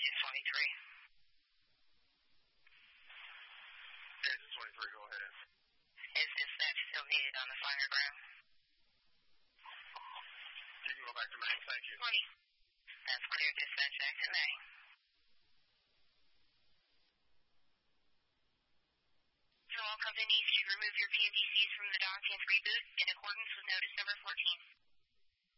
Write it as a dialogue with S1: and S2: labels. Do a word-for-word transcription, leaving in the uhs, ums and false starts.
S1: twenty-three.
S2: Engine twenty-three, go ahead.
S1: Is dispatch still needed on the fire ground?
S2: You can go back to main, thank you.
S1: twenty. That's clear, dispatch back to main. To all companies to remove your P M D Cs from the dock and reboot in accordance with notice number fourteen.